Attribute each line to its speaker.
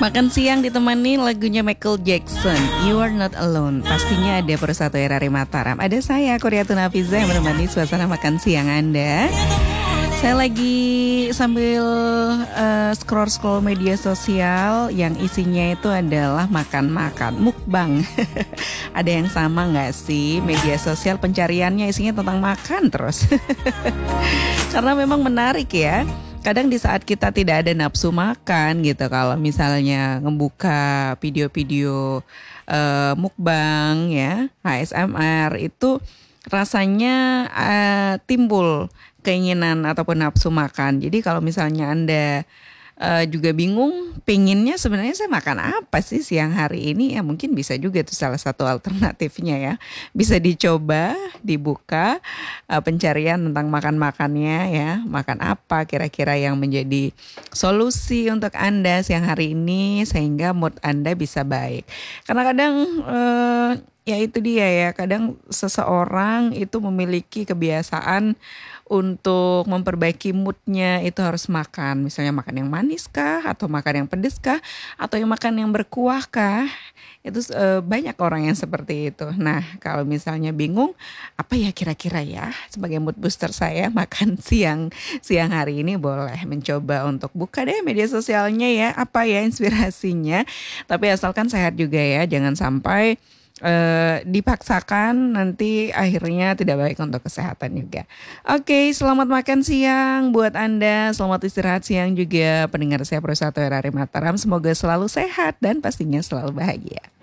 Speaker 1: Makan siang ditemani lagunya Michael Jackson, You Are Not Alone. Pastinya ada Persatu RRI Mataram. Ada saya, Koryatun Hafiza, yang menemani suasana makan siang Anda. Saya lagi sambil scroll-scroll media sosial yang isinya itu adalah makan-makan, mukbang. Ada yang sama gak sih? Media sosial pencariannya isinya tentang makan terus. Karena memang menarik ya. Kadang di saat kita tidak ada nafsu makan gitu, kalau misalnya ngebuka video-video mukbang ya, ASMR itu rasanya timbul keinginan ataupun nafsu makan. Jadi kalau misalnya Anda juga bingung pengennya sebenarnya saya makan apa sih siang hari ini, ya mungkin bisa juga itu salah satu alternatifnya ya. Bisa dicoba, dibuka pencarian tentang makan-makannya ya. Makan apa kira-kira yang menjadi solusi untuk Anda siang hari ini sehingga mood Anda bisa baik. Karena kadang ya itu dia ya, kadang seseorang itu memiliki kebiasaan untuk memperbaiki moodnya itu harus makan. Misalnya makan yang manis kah, atau makan yang pedes kah, atau yang makan yang berkuah kah. Itu banyak orang yang seperti itu. Nah kalau misalnya bingung, apa ya kira-kira ya sebagai mood booster saya makan siang hari ini, boleh mencoba untuk buka deh media sosialnya ya. Apa ya inspirasinya. Tapi asalkan sehat juga ya, jangan sampai dipaksakan nanti akhirnya tidak baik untuk kesehatan juga. Oke, selamat makan siang buat Anda, selamat istirahat siang juga pendengar saya Persatu RRI Mataram. Semoga selalu sehat dan pastinya selalu bahagia.